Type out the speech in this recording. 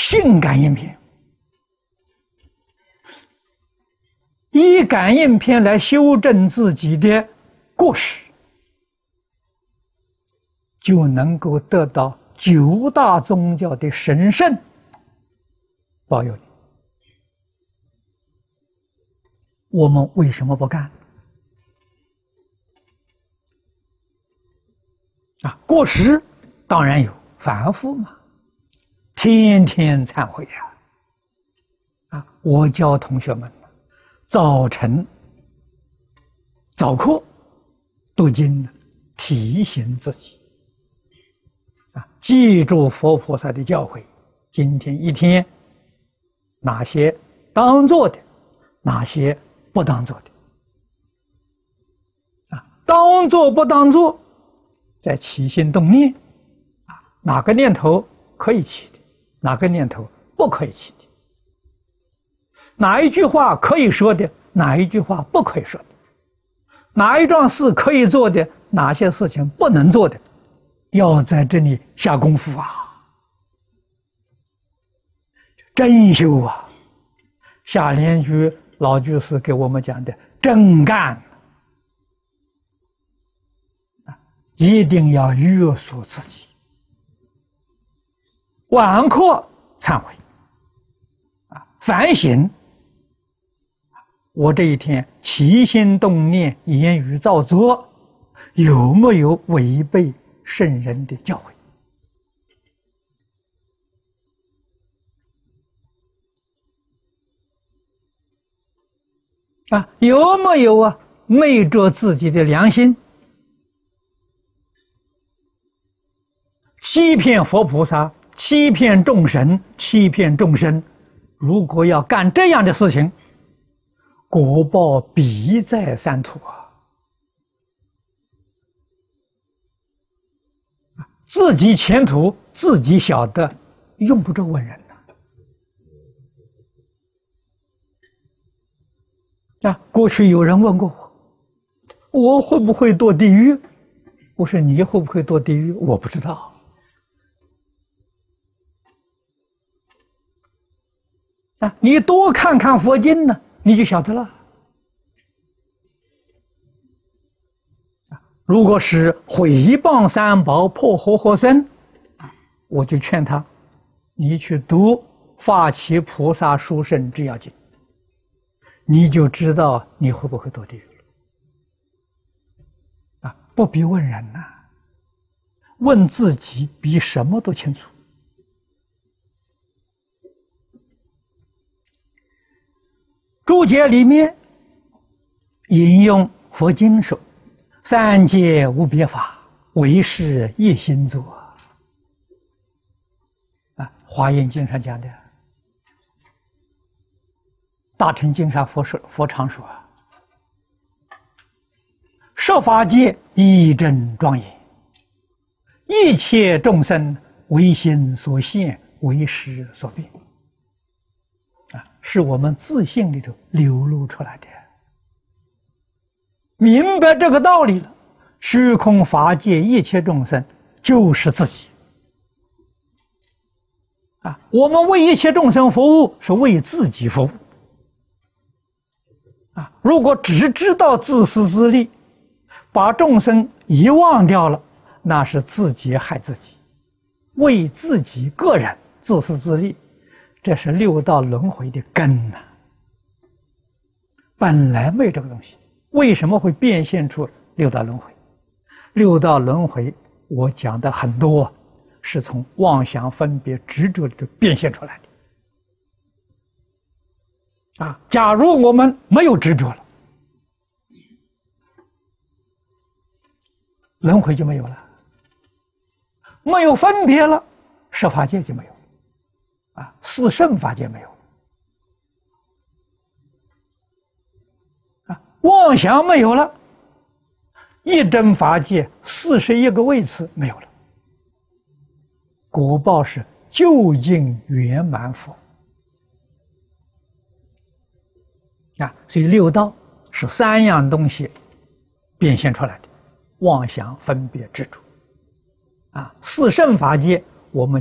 性感应篇，以感应篇来修正自己的过失，就能够得到9大宗教的神圣保佑你。我们为什么不干？过失当然有，反复嘛，天天忏悔我教同学们早晨早课读经，提醒自己记住佛菩萨的教诲，今天一天哪些当做的，哪些不当做的当做不当做，在起心动念哪个念头可以起的，哪个念头不可以起的，哪一句话可以说的，哪一句话不可以说的，哪一桩事可以做的，哪些事情不能做的，要在这里下功夫真修下联居老居士给我们讲的真干，一定要约束自己，晚课忏悔反省，我这一天起心动念、言语造作有没有违背圣人的教诲有没有昧着自己的良心，欺骗佛菩萨，欺骗众神，欺骗众生。如果要干这样的事情，果报必在三途自己前途自己晓得，用不着问人过去有人问过我会不会堕地狱？我说你会不会堕地狱？我不知道。你多看看佛经呢，你就晓得了。如果是毁谤三宝、破活活僧，我就劝他，你去读《发起菩萨殊胜之要经》，你就知道你会不会堕地狱了。不必问人问自己比什么都清楚。注解里面引用佛经说：“三界无别法，唯是一心作。”华严经上讲的，大乘经上佛常说：“设法界一真庄严，一切众生唯心所现，唯识所变。”是我们自信里头流露出来的。明白这个道理了，虚空法界一切众生就是自己我们为一切众生服务，是为自己服务如果只知道自私自利，把众生遗忘掉了，那是自己害自己，为自己个人自私自利，这是六道轮回的根本来没有这个东西，为什么会变现出六道轮回？六道轮回我讲的很多是从妄想分别执着里头变现出来的假如我们没有执着了，轮回就没有了，没有分别了，十法界就没有四圣法界没有妄想没有了，一真法界41个位次没有了，果报是究竟圆满佛所以六道是3样东西变现出来的：妄想、分别、执着四圣法界我们